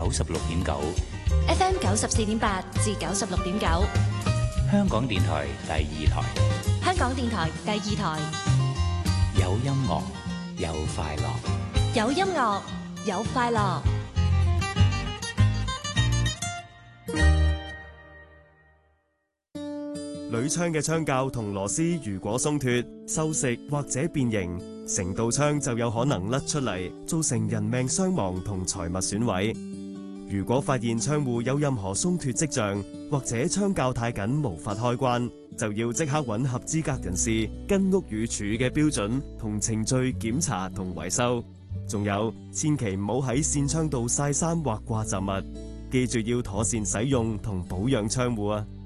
96.9 FM 94.8至96.9， 香港電台第二台， 香港電台第二台， 有音樂有快樂， 有音樂有快樂。 鋁槍嘅槍架同螺絲如果鬆脫、銹蝕或者變形，成道槍就有可能甩出嚟，造成人命傷亡同財物損毀。如果發現窗戶有任何鬆脫跡象，或者槍架太緊無法開關，就要即刻揾合資格人士，跟屋宇署嘅標準同程序檢查同維修。仲有，千祈唔好喺扇窗度曬衫或掛雜物，記住要妥善使用同保養窗戶啊！